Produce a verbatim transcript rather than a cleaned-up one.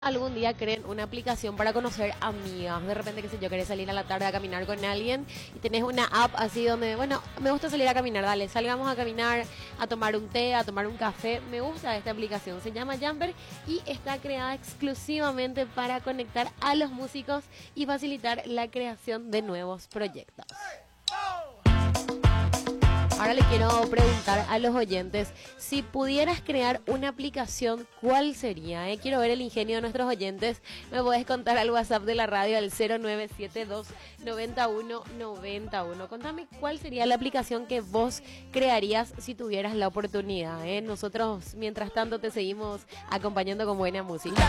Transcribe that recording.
Algún día creen una aplicación para conocer amigas. De repente, qué sé yo, querés salir a la tarde a caminar con alguien y tenés una app así donde, bueno, me gusta salir a caminar, dale, salgamos a caminar, a tomar un té, a tomar un café. Me gusta esta aplicación, se llama Jumper y está creada exclusivamente para conectar a los músicos y facilitar la creación de nuevos proyectos. Ahora le quiero preguntar a los oyentes, si pudieras crear una aplicación, ¿cuál sería? Eh? Quiero ver el ingenio de nuestros oyentes. Me podés contar al WhatsApp de la radio al cero nueve siete dos, nueve uno nueve uno. Contame cuál sería la aplicación que vos crearías si tuvieras la oportunidad. Eh? Nosotros, mientras tanto, te seguimos acompañando con buena música.